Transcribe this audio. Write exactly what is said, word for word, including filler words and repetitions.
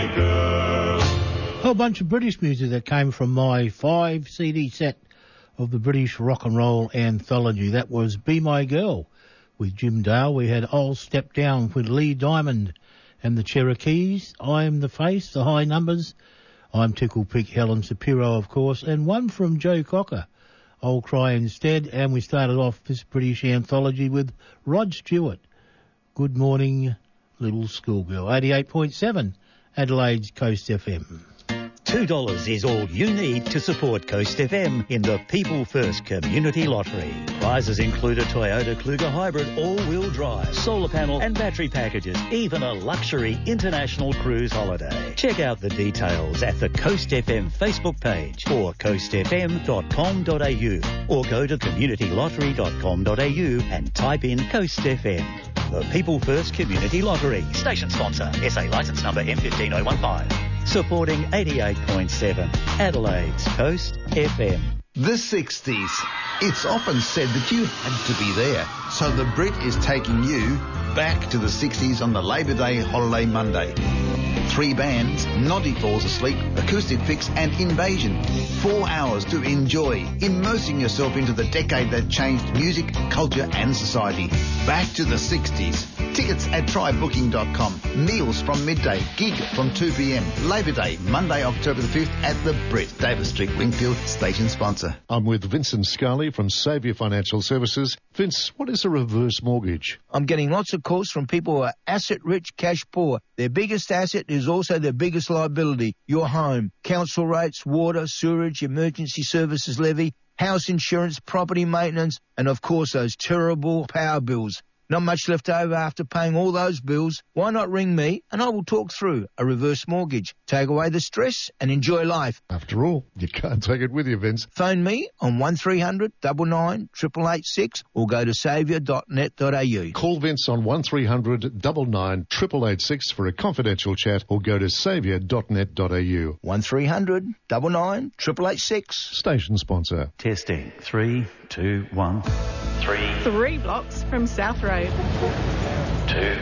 My Girl. A whole bunch of British music that came from my five C D set of the British rock and roll anthology. That was Be My Girl with Jim Dale. We had I'll Step Down with Lee Diamond and the Cherokees. I'm the Face, the High Numbers. I'm Tickle Pick, Helen Shapiro, of course. And one from Joe Cocker, I'll Cry Instead. And we started off this British anthology with Rod Stewart, Good Morning Little Schoolgirl. eighty-eight point seven Adelaide's Coast F M. two dollars is all you need to support Coast F M in the People First Community Lottery. Prizes include a Toyota Kluger Hybrid all-wheel drive, solar panel and battery packages, even a luxury international cruise holiday. Check out the details at the Coast F M Facebook page or coast f m dot com dot a u or go to community lottery dot com dot a u and type in Coast F M. The People First Community Lottery. Station sponsor, S A licence number M one five oh one five. Supporting eighty-eight point seven Adelaide's Coast F M. The sixties. It's often said that you had to be there, so the Brit is taking you back to the sixties on the Labor Day holiday Monday. Three bands, Noddy Falls Asleep, Acoustic Fix and Invasion. Four hours to enjoy, immersing yourself into the decade that changed music, culture and society. Back to the sixties. Tickets at try booking dot com. Meals from midday. Gig from two p.m. Labor Day, Monday, October the fifth at the Brit. Davis Street, Wingfield, station sponsor. I'm with Vincent Scully from Saviour Financial Services. Vince, what is a reverse mortgage? I'm getting lots of calls from people who are asset-rich, cash-poor. Their biggest asset is also their biggest liability, your home. Council rates, water, sewerage, emergency services levy, house insurance, property maintenance, and of course those terrible power bills. Not much left over after paying all those bills. Why not ring me and I will talk through a reverse mortgage. Take away the stress and enjoy life. After all, you can't take it with you, Vince. Phone me on one three hundred nine nine eight eight eight six or go to saviour dot net dot a u. Call Vince on one three hundred nine nine eight eight eight six for a confidential chat or go to saviour dot net dot a u. one three hundred nine nine eight eight eight six. Station sponsor. Testing. Three, two, one, three. Three blocks from South Road. Two.